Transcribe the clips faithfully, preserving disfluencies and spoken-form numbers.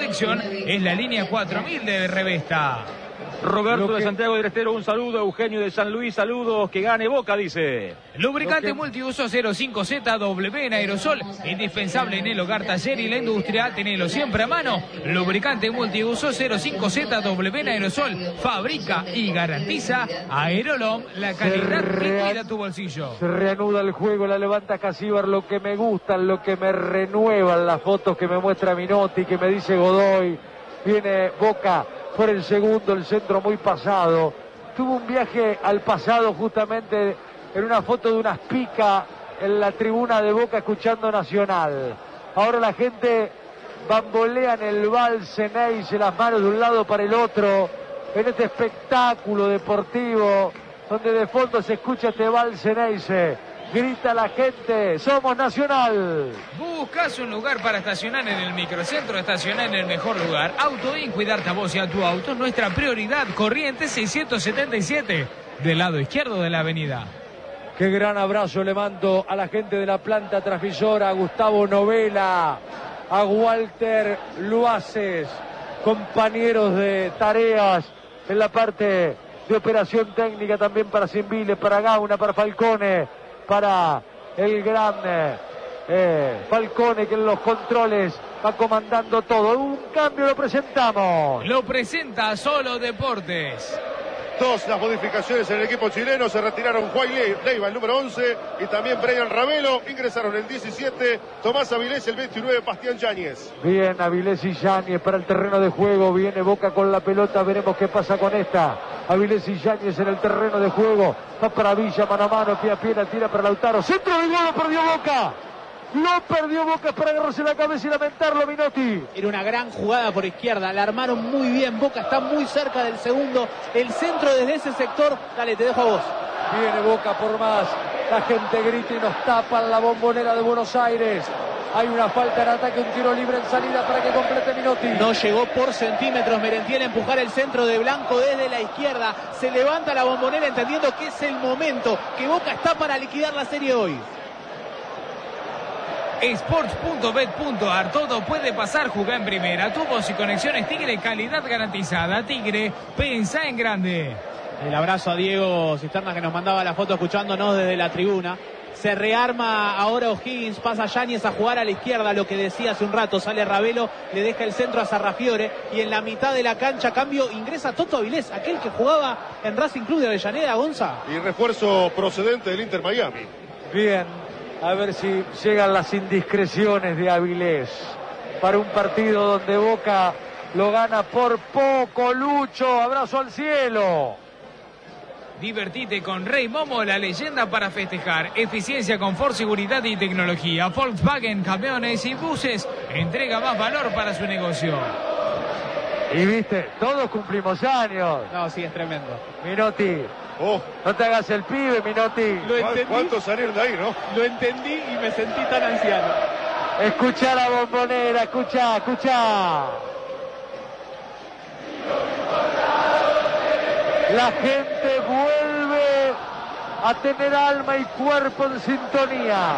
dirección es la línea cuatro mil de Revesta. Roberto que... de Santiago del Estero, un saludo. Eugenio de San Luis, saludos. Que gane Boca, dice. Lubricante que... multiuso cero cinco Z W en aerosol, indispensable en el hogar, taller y la industria. Tenelo siempre a mano. Lubricante multiuso cero cinco Z W en aerosol, fabrica y garantiza Aerolom, la calidad que cuida tu bolsillo. Se reanuda el juego, la levanta Casíbar. Lo que me gusta, lo que me renuevan las fotos que me muestra Minotti, que me dice Godoy. Viene Boca por el segundo, el centro muy pasado. Tuvo un viaje al pasado justamente en una foto de unas picas en la tribuna de Boca escuchando Nacional. Ahora la gente bambolea en el vals, Neise, las manos de un lado para el otro, en este espectáculo deportivo donde de fondo se escucha este vals, Neise. Grita la gente, somos Nacional. Buscas un lugar para estacionar en el microcentro, estacionar en el mejor lugar. Autoin, cuidarte a vos y a tu auto, nuestra prioridad. Corrientes seiscientos setenta y siete, del lado izquierdo de la avenida. Qué gran abrazo le mando a la gente de la planta transmisora, a Gustavo Novela, a Walter Luaces, compañeros de tareas en la parte de operación técnica, también para Simbiles, para Gauna, para Falcone, para el gran eh, Falcone, que en los controles va comandando todo. Un cambio lo presentamos. Lo presenta Solo Deportes. Dos las modificaciones en el equipo chileno. Se retiraron Juan Leiva, el número once, y también Brian Ravelo. Ingresaron el diecisiete, Tomás Avilés, el veintinueve, Bastián Yáñez. Bien, Avilés y Yáñez para el terreno de juego. Viene Boca con la pelota, veremos qué pasa con esta. Avilés y Yáñez en el terreno de juego. Va para Villa, mano a mano, pie a pie, tira para Lautaro. Centro de gol, lo perdió Boca. Lo perdió Boca, para agarrarse la cabeza y lamentarlo, Minotti. Era una gran jugada por izquierda, la armaron muy bien. Boca está muy cerca del segundo. El centro desde ese sector. Dale, te dejo a vos. Viene Boca por más. La gente grita y nos tapan la Bombonera de Buenos Aires. Hay una falta en ataque, un tiro libre en salida para que complete Minotti. No llegó por centímetros Merentiel a empujar el centro de Blanco desde la izquierda. Se levanta la Bombonera entendiendo que es el momento, que Boca está para liquidar la serie hoy. Sports punto bet punto ar, todo puede pasar, jugá en primera. Tubos y conexiones Tigre, calidad garantizada. Tigre, pensá en grande. El abrazo a Diego Cisterna, que nos mandaba la foto escuchándonos desde la tribuna. Se rearma ahora O'Higgins, pasa Yáñez a jugar a la izquierda, lo que decía hace un rato. Sale Ravelo, le deja el centro a Sarrafiore, y en la mitad de la cancha, cambio, ingresa Toto Avilés, aquel que jugaba en Racing Club de Avellaneda, Gonza. Y refuerzo procedente del Inter Miami. Bien, a ver si llegan las indiscreciones de Avilés para un partido donde Boca lo gana por poco. Lucho, abrazo al cielo. Divertite con Rey Momo, la leyenda para festejar. Eficiencia, confort, seguridad y tecnología. Volkswagen, camiones y buses. Entrega más valor para su negocio. Y viste, todos cumplimos años. No, sí, es tremendo. Minotti, Oh, no te hagas el pibe, Minotti. Lo entendí, ¿cuántos salieron de ahí, no? lo entendí y me sentí tan anciano. Escucha la Bombonera, escucha, escucha. La gente vuelve a tener alma y cuerpo en sintonía.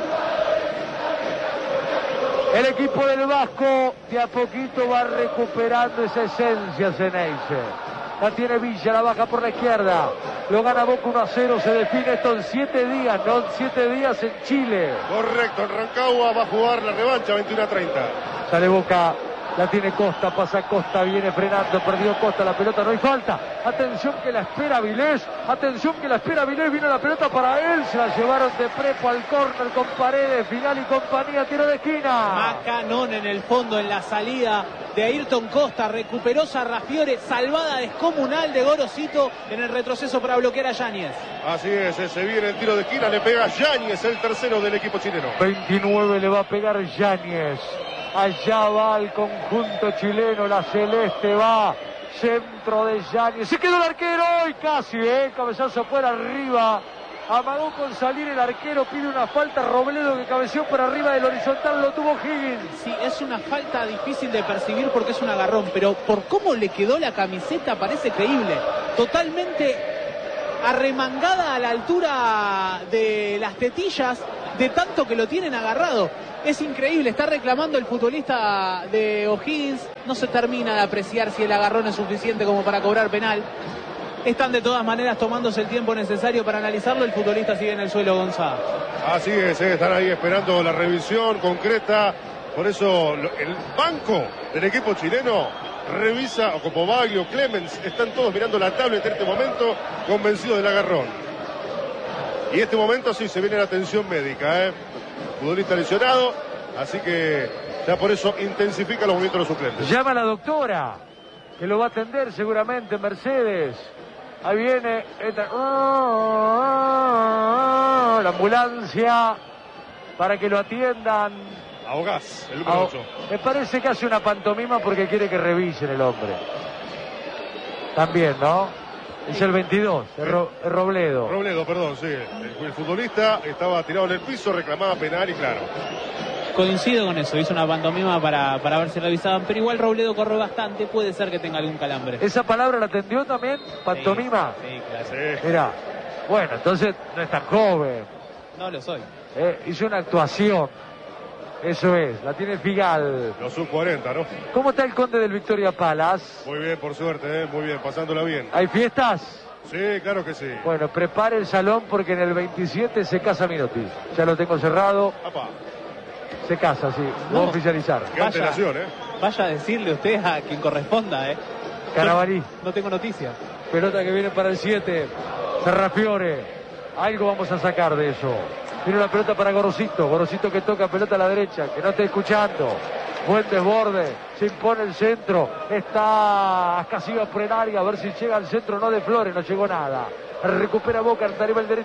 El equipo del Vasco de a poquito va recuperando esa esencia, Ceneice. La tiene Villa, la baja por la izquierda. Lo gana Boca uno a cero, se define esto en siete días, no en siete días en Chile. Correcto, en Rancagua va a jugar la revancha, veintiuno a treinta. Sale Boca, la tiene Costa, pasa Costa, viene frenando, perdió Costa, la pelota, no hay falta. Atención que la espera Vilés, atención que la espera Vilés, vino la pelota para él, se la llevaron de prepo al córner con Paredes, Final y compañía, tiro de esquina. Macanón en el fondo, en la salida de Ayrton Costa, recuperó Sarrafiore, salvada descomunal de Gorosito en el retroceso para bloquear a Yáñez. Así es, se viene el tiro de esquina, le pega Yáñez, el tercero del equipo chileno. veintinueve le va a pegar Yáñez. Allá va el conjunto chileno, la celeste va, centro de Yáñez. Se quedó el arquero y casi, ¿eh? Cabezazo por arriba. Amagó con salir el arquero, pide una falta. Robledo que cabeció por arriba del horizontal, lo tuvo Higgins. Sí, es una falta difícil de percibir porque es un agarrón, pero por cómo le quedó la camiseta parece creíble. Totalmente arremangada a la altura de las tetillas de tanto que lo tienen agarrado. Es increíble, está reclamando el futbolista de O'Higgins. No se termina de apreciar si el agarrón es suficiente como para cobrar penal. Están de todas maneras tomándose el tiempo necesario para analizarlo. El futbolista sigue en el suelo, Gonzalo. Así es, eh, están ahí esperando la revisión concreta. Por eso el banco del equipo chileno revisa, o como Baglio, Clemens, están todos mirando la tabla en este momento, convencidos del agarrón. Y en este momento sí se viene la atención médica, ¿eh? Futbolista lesionado, así que ya por eso intensifica los movimientos de los suplentes. Llama a la doctora, que lo va a atender seguramente, Mercedes. Ahí viene esta... la ambulancia para que lo atiendan. Ahogás, el número ocho. Me parece que hace una pantomima porque quiere que revisen el hombre. También, ¿no? Es el veintidós, es, Ro, es Robledo. Robledo, perdón, sí. El, el futbolista estaba tirado en el piso, reclamaba penal y claro. Coincido con eso, hizo una pantomima para, para ver si revisaban, pero igual Robledo corre bastante, puede ser que tenga algún calambre. ¿Esa palabra la atendió también? ¿Pantomima? Sí, sí, claro. Sí. Mirá, bueno, entonces no es tan joven. No lo soy. Eh, hizo una actuación. Eso es, la tiene Figal. Los sub cuarenta, ¿no? ¿Cómo está el Conde del Victoria Palace? Muy bien, por suerte, ¿eh? Muy bien, pasándola bien. ¿Hay fiestas? Sí, claro que sí. Bueno, prepare el salón porque en el veintisiete se casa Minotti. Ya lo tengo cerrado. Apá. Se casa, sí. No. Voy a oficializar. Qué Vaya. antelación, ¿eh? Vaya a decirle usted a quien corresponda, ¿eh? Carabalí. No tengo noticias. Pelota que viene para el siete. Serrafiore. Algo vamos a sacar de eso. Tiene una pelota para Gorosito. Gorosito que toca pelota a la derecha. Que no está escuchando. Buen desborde. Se impone el centro. Está Ascasiba por el área. A ver si llega al centro. No de Flores. No llegó nada. Recupera Boca. Arriba el derecho.